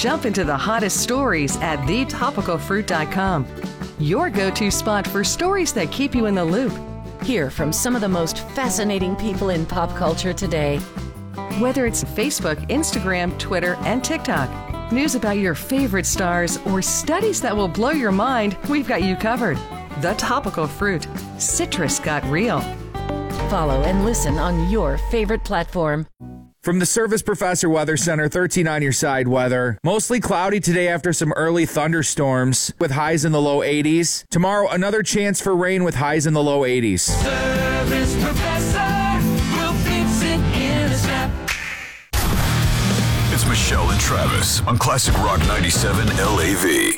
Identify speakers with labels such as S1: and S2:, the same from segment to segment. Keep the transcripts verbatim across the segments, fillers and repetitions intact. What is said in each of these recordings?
S1: Jump into the hottest stories at the topical fruit dot com. Your go-to spot for stories that keep you in the loop. Hear from some of the most fascinating people in pop culture today. Whether it's Facebook, Instagram, Twitter, and TikTok, news about your favorite stars, or studies that will blow your mind, we've got you covered. The Topical Fruit. Citrus got real. Follow and listen on your favorite platform.
S2: From the Service Professor Weather Center, thirteen on your side weather. Mostly cloudy today after some early thunderstorms with highs in the low eighties. Tomorrow, another chance for rain with highs in the low eighties.
S3: Service Professor will fix it in a snap.
S4: It's Michelle and Travis on Classic Rock ninety-seven L A V.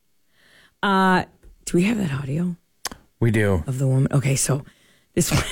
S5: Uh, do we have that audio?
S2: We do.
S5: Of the woman? Okay, so this one.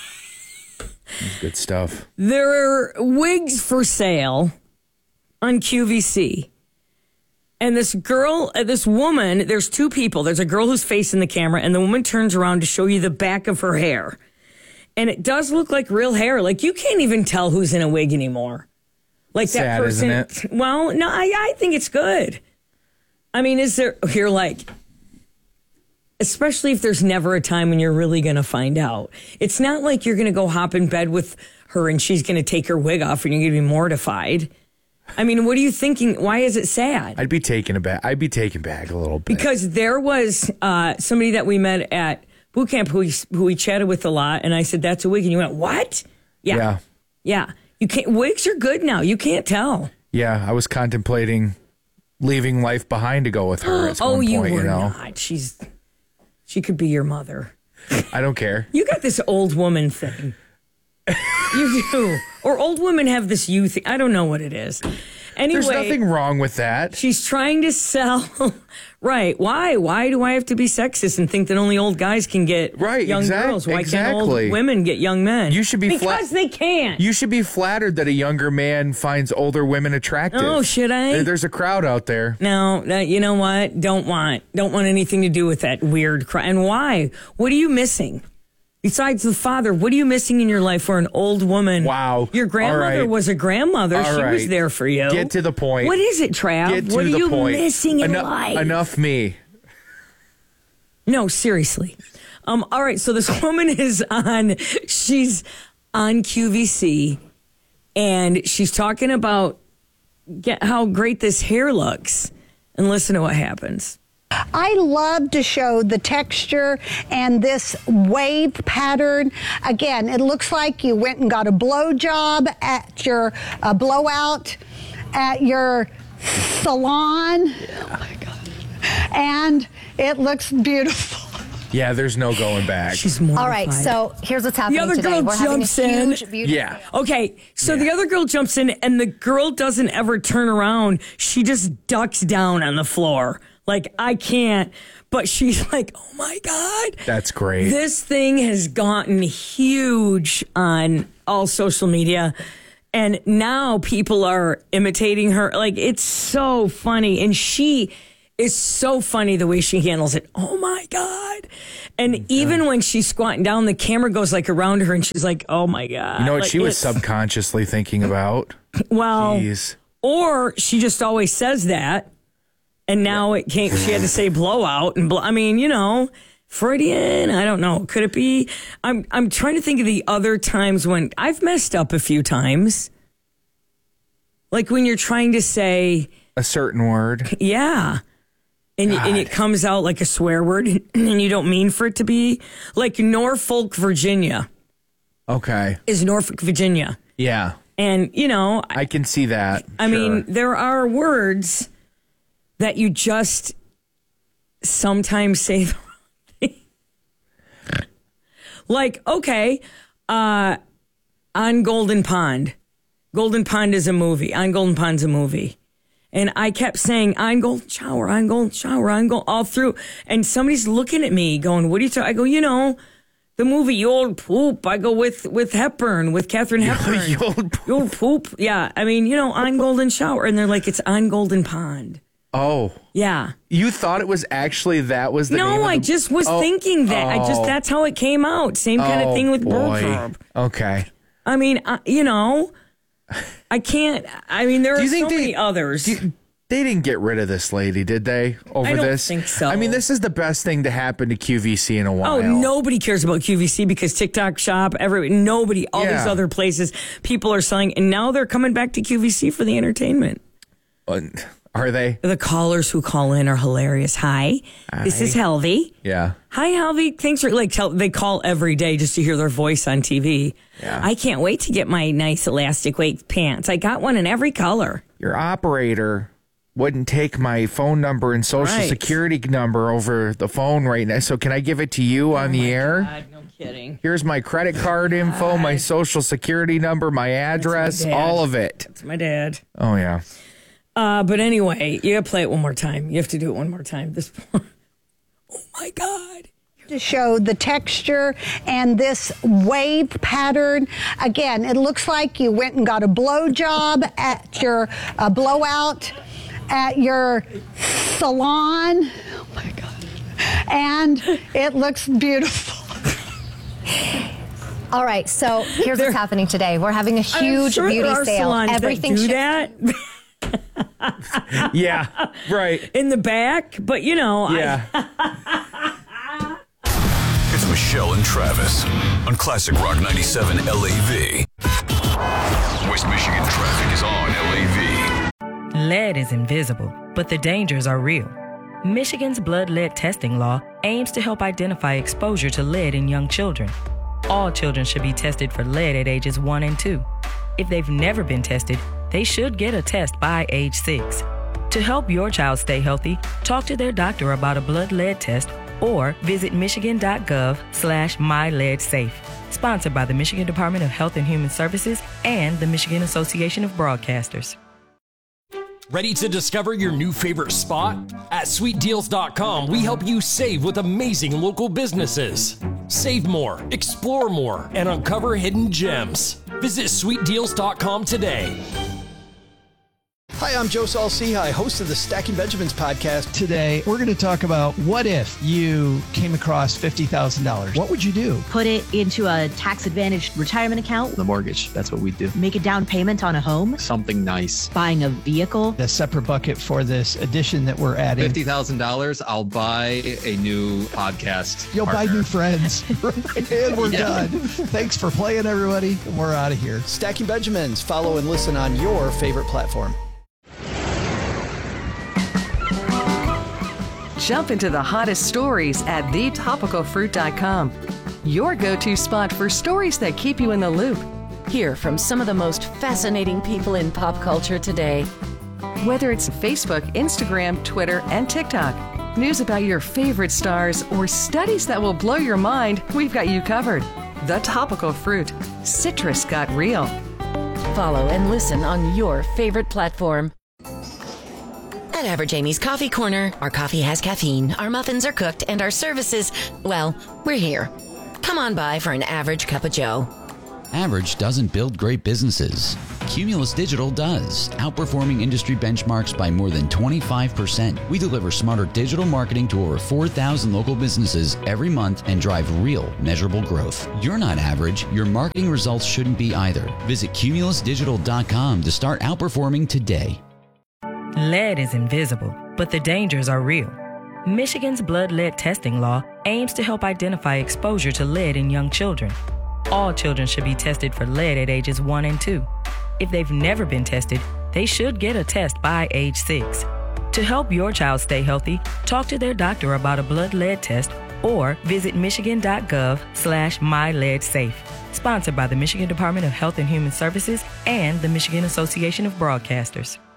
S2: Good stuff.
S5: There are wigs for sale on Q V C. And this girl, uh, this woman, there's two people. There's a girl who's facing the camera, and the woman turns around to show you the back of her hair. And it does look like real hair. Like, you can't even tell who's in a wig anymore. Like that
S2: Sad,
S5: person.
S2: isn't it?
S5: Well, no, I, I think it's good. I mean, is there, you're like, especially if there's never a time when you're really going to find out. It's not like you're going to go hop in bed with her and she's going to take her wig off and you're going to be mortified. I mean, what are you thinking? Why is it sad?
S2: I'd be taken aback. I'd be taken back a little bit.
S5: Because there was uh, somebody that we met at boot camp who we, who we chatted with a lot, and I said, that's a wig. And you went, what? Yeah.
S2: Yeah.
S5: Yeah. You can't, wigs are good now. You can't tell.
S2: Yeah, I was contemplating leaving life behind to go with her at
S5: oh,
S2: one
S5: you
S2: point,
S5: were
S2: you know.
S5: not. She's, she could be your mother.
S2: I don't care.
S5: You got this old woman thing. You do. Or old women have this you thing. I don't know what it is. Anyway,
S2: There's nothing wrong with that.
S5: She's trying to sell. Right. Why? Why do I have to be sexist and think that only old guys can get
S2: right,
S5: young
S2: exact,
S5: girls? Why
S2: exactly.
S5: can't old women get young men?
S2: You should be
S5: because
S2: flat-
S5: they can't.
S2: You should be flattered that a younger man finds older women attractive.
S5: Oh, should I?
S2: There- There's a crowd out there.
S5: No, no, you know what? Don't want. Don't want anything to do with that weird crowd. And why? What are you missing? Besides the father, what are you missing in your life for an old woman?
S2: Wow.
S5: Your grandmother
S2: right.
S5: was a grandmother.
S2: All
S5: she
S2: right.
S5: was there for you.
S2: Get to the point.
S5: What is it, Trav?
S2: Get to
S5: what are
S2: the
S5: you
S2: point.
S5: missing in
S2: Eno-
S5: life?
S2: Enough me.
S5: No, seriously. Um, all right, so this woman is on, she's on Q V C, and she's talking about get, how great this hair looks. And listen to what happens.
S6: I love to show the texture and this wave pattern. Again, it looks like you went and got a blow job at your uh, blowout at your salon. Yeah. Oh my God. And it looks beautiful.
S2: Yeah, there's no going back.
S5: She's mortified.
S7: All right, so here's what's happening
S5: The other
S7: today.
S5: girl
S7: We're having a
S5: jumps in.
S7: huge beauty
S2: Yeah.
S5: Okay, so
S2: Yeah.
S5: the other girl jumps in, and the girl doesn't ever turn around. She just ducks down on the floor. Like, I can't. But she's like, oh, my God.
S2: That's great.
S5: This thing has gotten huge on all social media. And now people are imitating her. Like, it's so funny. And she is so funny the way she handles it. Oh, my God. And
S2: yeah.
S5: even when she's squatting down, the camera goes, like, around her, and she's like, oh, my God.
S2: You know what
S5: like,
S2: she was
S5: it's-
S2: subconsciously thinking about?
S5: Well,
S2: Jeez.
S5: or she just always says that. And now it came, she had to say blowout. And blow, I mean, you know, Freudian, I don't know. Could it be? I'm I'm trying to think of the other times when I've messed up a few times. Like when you're trying to say
S2: a certain word.
S5: Yeah. And, and it comes out like a swear word and you don't mean for it to be. Like Norfolk, Virginia.
S2: Okay.
S5: Is Norfolk, Virginia.
S2: Yeah.
S5: And, you know.
S2: I can see that.
S5: I
S2: sure.
S5: mean, there are words that you just sometimes say the wrong thing. Like, okay, uh, on Golden Pond. Golden Pond is a movie. On Golden Pond's a movie. And I kept saying, on Golden Shower, on Golden Shower, on Golden, all through. And somebody's looking at me going, what are you talking? I go, you know, the movie, You Old Poop. I go with, with Hepburn, with Katharine Hepburn.
S2: You Old Poop.
S5: You Old Poop. Yeah. I mean, you know, on Golden Shower. And they're like, it's on Golden Pond.
S2: Oh.
S5: Yeah.
S2: You thought it was actually that was the
S5: no,
S2: name of
S5: I
S2: the...
S5: just was
S2: oh.
S5: thinking that. I just,
S2: Oh.
S5: that's how it came out. Same kind
S2: Oh,
S5: of thing with
S2: boy.
S5: Bergdorf.
S2: Okay.
S5: I mean, uh, you know, I can't, I mean, there
S2: Do
S5: are
S2: you think
S5: so
S2: they-
S5: many others.
S2: Do you, They didn't get rid of this lady, did they? Over
S5: I don't
S2: this?
S5: think so.
S2: I mean, this is the best thing to happen to Q V C in a while.
S5: Oh, nobody cares about Q V C because TikTok Shop, every nobody, all
S2: Yeah.
S5: these other places, people are selling, and now they're coming back to Q V C for the entertainment.
S2: Uh, are they?
S5: The callers who call in are hilarious. Hi, this is Helvy.
S2: Yeah.
S5: Hi, Helvy. Thanks for like tell, they call every day just to hear their voice on T V.
S2: Yeah.
S5: I can't wait to get my nice elastic weight pants. I got one in every color.
S2: Your operator wouldn't take my phone number and social
S5: Right.
S2: security number over the phone right now. So can I give it to you on the air?
S5: God, no kidding.
S2: Here's my credit card info, my social security number, my address,
S5: dad.
S2: all of it.
S5: It's my dad.
S2: Oh, yeah.
S5: Uh, but anyway, you gotta play it one more time. You have to do it one more time. This. Oh my God.
S6: To show the texture and this wave pattern. Again, it looks like you went and got a blowjob at your uh, blowout at your salon. Oh my God. And it looks beautiful.
S7: All right, so here's what's happening today. We're having a
S5: I'm
S7: huge
S5: sure
S7: beauty
S5: there are
S7: sale.
S5: salons
S7: Everything
S5: that do
S7: sh-
S5: that
S2: Yeah, right.
S5: in the back, but you know,
S2: Yeah.
S4: It's Michelle and Travis on Classic Rock ninety-seven L A V. West Michigan traffic is on L A V.
S8: Lead is invisible, but the dangers are real. Michigan's blood lead testing law aims to help identify exposure to lead in young children. All children should be tested for lead at ages one and two. If they've never been tested, they should get a test by age six. To help your child stay healthy, talk to their doctor about a blood lead test or visit michigan.gov slash myleadsafe. Sponsored by the Michigan Department of Health and Human Services and the Michigan Association of Broadcasters.
S9: Ready to discover your new favorite spot? At sweet deals dot com, we help you save with amazing local businesses. Save more, explore more, and uncover hidden gems. Visit sweet deals dot com today.
S10: Hi, I'm Joe Saul-Sehy, host of the Stacking Benjamins podcast.
S11: Today, we're going to talk about what if you came across fifty thousand dollars? What would you do?
S12: Put it into a tax-advantaged retirement account.
S13: The mortgage, that's what we do.
S12: Make a down payment on a home.
S13: Something nice.
S12: Buying a vehicle.
S11: A separate bucket for this addition that we're adding.
S13: fifty thousand dollars, I'll buy a new podcast
S11: You'll
S13: partner.
S11: buy new friends. And we're
S13: Yeah.
S11: done. Thanks for playing, everybody. And we're out of here.
S10: Stacking Benjamins. Follow and listen on your favorite platform.
S1: Jump into the hottest stories at the topical fruit dot com. Your go-to spot for stories that keep you in the loop. Hear from some of the most fascinating people in pop culture today. Whether it's Facebook, Instagram, Twitter, and TikTok, news about your favorite stars, or studies that will blow your mind, we've got you covered. The Topical Fruit. Citrus got real. Follow and listen on your favorite platform.
S14: At Average Amy's Coffee Corner, our coffee has caffeine, our muffins are cooked, and our services, well, we're here. Come on by for an average cup of joe.
S15: Average doesn't build great businesses. Cumulus Digital does, outperforming industry benchmarks by more than twenty-five percent. We deliver smarter digital marketing to over four thousand local businesses every month and drive real, measurable growth. You're not average. Your marketing results shouldn't be either. Visit cumulus digital dot com to start outperforming today.
S8: Lead is invisible, but the dangers are real. Michigan's blood lead testing law aims to help identify exposure to lead in young children. All children should be tested for lead at ages one and two. If they've never been tested, they should get a test by age six. To help your child stay healthy, talk to their doctor about a blood lead test or visit michigan.gov slash myleadsafe. Sponsored by the Michigan Department of Health and Human Services and the Michigan Association of Broadcasters.